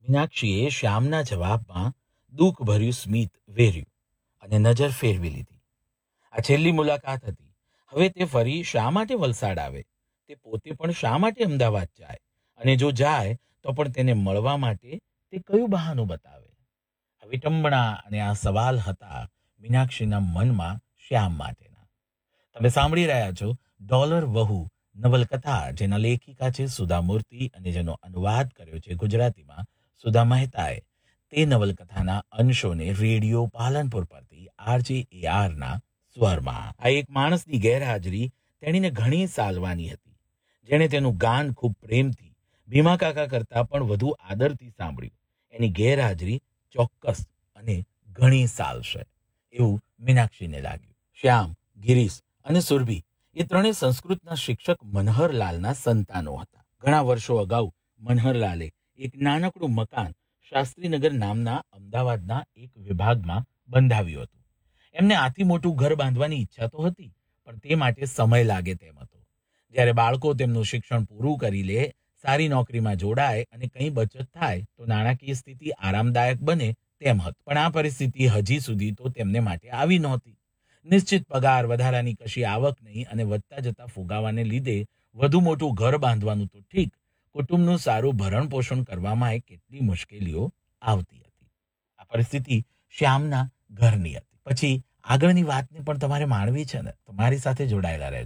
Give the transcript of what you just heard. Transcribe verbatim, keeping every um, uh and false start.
મીનાક્ષીએ શ્યામના જવાબમાં દુઃખભર્યું સ્મિત વેર્યું અને નજર ફેરવી લીધી. આ છેલ્લી મુલાકાત હતી. હવે તે ફરી શા માટે વલસાડ આવે? તે પોતે પણ શા માટે અમદાવાદ જાય? અને જો જાય તો પણ તેને મળવા માટે તે કયું બહાનું બતાવે? આ વિટંબણા અને આ સવાલ હતા મીનાક્ષીના મનમાં શ્યામ માટેના. તમે સાંભળી રહ્યા છો ડોલર વહુ નવલકથા, જેના લેખિકા છે સુધા મૂર્તિ અને જેનો અનુવાદ કર્યો છે ગુજરાતીમાં સુધા મહેતાએ. તે નવલકથાના અંશોને રેડિયો પાલનપુર પરથી આરજે એ આરના સ્વરમાં. આ એક માણસની ગેરહાજરી તેણીને ઘણી સાલવાની હતી, જેણે તેનું ગાન ખૂબ પ્રેમથી, ભીમા કાકા કરતાં પણ વધુ આદરથી સાંભળ્યું. એની ગેરહાજરી ચોક્કસ અને ઘણી સાલશે એવું મીનાક્ષીને લાગ્યું. શ્યામ, ગિરીશ અને સુરભી એ ત્રણેય સંસ્કૃતના શિક્ષક મનહરલાલના સંતાનો હતા. ઘણા વર્ષો અગાઉ મનહરલાલે એક નાનકડું મકાન શાસ્ત્રીનગર નામના અમદાવાદના એક વિભાગમાં બંધાવ્યું હતું. એમને આથી મોટું ઘર બાંધવાની ઈચ્છા તો હતી, પણ તે માટે સમય લાગે તેમ હતો. જ્યારે બાળકો તેમનું શિક્ષણ પૂરું કરી લે, સારી નોકરીમાં જોડાય અને કંઈ બચત થાય તો નાણાકીય સ્થિતિ આરામદાયક બને તેમ હતું. પણ આ પરિસ્થિતિ હજી સુધી તો તેમને માટે આવી નહોતી. નિશ્ચિત પગાર, વધારાની કશી આવક નહીં અને વધતા જતા ફુગાવાને લીધે વધુ મોટું ઘર બાંધવાનું તો ઠીક, કુટુંબનું સારું ભરણ પોષણ કરવામાં કેટલી મુશ્કેલીઓ આવતી હતી. આ પરિસ્થિતિ શ્યામના ઘરની હતી. પછી આગળની વાતને પણ તમારે માણવી છે ને, તમારી સાથે જોડાયેલા રહેજો.